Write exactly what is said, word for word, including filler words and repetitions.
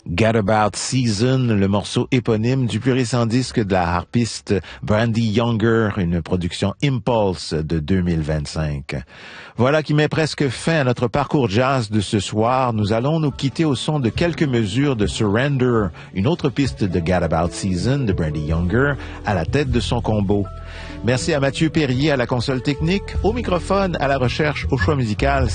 Gadabout Season, le morceau éponyme du plus récent disque de la harpiste Brandee Younger, une production Impulse de deux mille vingt-cinq. Voilà qui met presque fin à notre parcours jazz de ce soir. Nous allons nous quitter au son de quelques mesures de Surrender, une autre piste de Gadabout Season de Brandee Younger, à la tête de son combo. Merci à Mathieu Perrier à la console technique, au microphone, à la recherche, au choix musical.